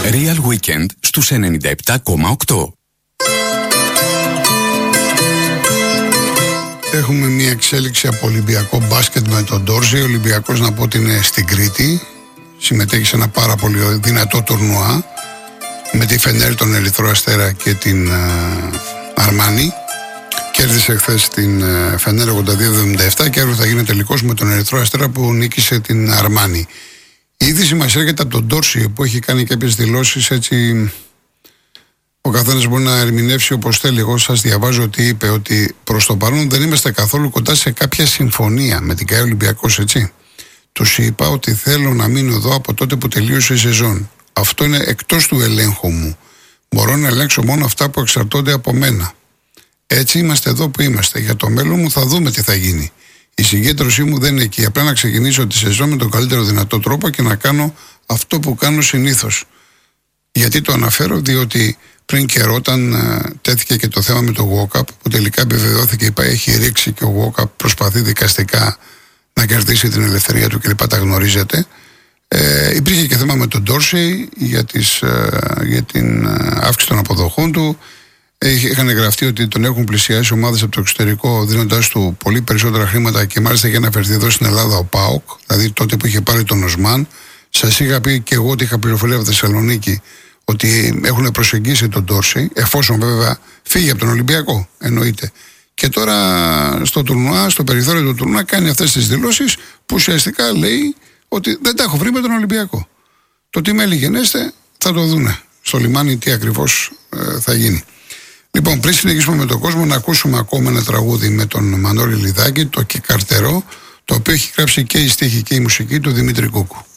Real Weekend στους 97,8. Έχουμε μια εξέλιξη από Ολυμπιακό μπάσκετ με τον Ντόρζι. Ο Ολυμπιακός, να πω ότι είναι στην Κρήτη. Συμμετέχει σε ένα πάρα πολύ δυνατό τουρνουά με τη Φενέρ, τον Ερυθρό Αστέρα και την Αρμάνι. Κέρδισε χθες την Φενέρ 82-77 και αύριο θα γίνει τελικός με τον Ερυθρό Αστέρα που νίκησε την Αρμάνι. Η είδηση μας έρχεται από τον Ντόρση που έχει κάνει κάποιες δηλώσεις, έτσι ο καθένας μπορεί να ερμηνεύσει όπως θέλει. Εγώ σας διαβάζω ότι είπε ότι προς το παρόν δεν είμαστε καθόλου κοντά σε κάποια συμφωνία με την ΚΑΕ Ολυμπιακός, έτσι. Τους είπα ότι θέλω να μείνω εδώ από τότε που τελείωσε η σεζόν. Αυτό είναι εκτός του ελέγχου μου. Μπορώ να ελέγξω μόνο αυτά που εξαρτώνται από μένα. Έτσι είμαστε εδώ που είμαστε. Για το μέλλον μου θα δούμε τι θα γίνει. Η συγκέντρωσή μου δεν είναι εκεί. Απλά να ξεκινήσω τη σεζόν με τον καλύτερο δυνατό τρόπο και να κάνω αυτό που κάνω συνήθως. Γιατί το αναφέρω? Διότι πριν καιρό, όταν τέθηκε και το θέμα με το walk-up, που τελικά επιβεβαιώθηκε, η ΠΑΕ έχει ρίξει και ο walk-up προσπαθεί δικαστικά να κερδίσει την ελευθερία του κλπ. Τα γνωρίζετε. Υπήρχε και θέμα με τον Ντόρσεϊ για την αύξηση των αποδοχών του. Είχαν γραφτεί ότι τον έχουν πλησιάσει ομάδες από το εξωτερικό, δίνοντάς του πολύ περισσότερα χρήματα και μάλιστα για να φερθεί εδώ στην Ελλάδα ο ΠΑΟΚ, δηλαδή τότε που είχε πάρει τον Οσμάν. Σας είχα πει και εγώ ότι είχα πληροφορία από Θεσσαλονίκη ότι έχουν προσεγγίσει τον Ντόρσεϊ, εφόσον βέβαια φύγει από τον Ολυμπιακό, εννοείται. Και τώρα στο τουρνουά, στο περιθώριο του τουρνουά, κάνει αυτές τις δηλώσεις που ουσιαστικά λέει ότι δεν τα έχω βρει με τον Ολυμπιακό. Το τι μέλη γενέστε θα το δούνε στο λιμάνι, τι ακριβώς θα γίνει. Λοιπόν, πριν συνεχίσουμε με τον κόσμο, να ακούσουμε ακόμα ένα τραγούδι με τον Μανώλη Λιδάκη, το «Και Καρτερό», το οποίο έχει γράψει και η στίχη και η μουσική του Δημήτρη Κούκου.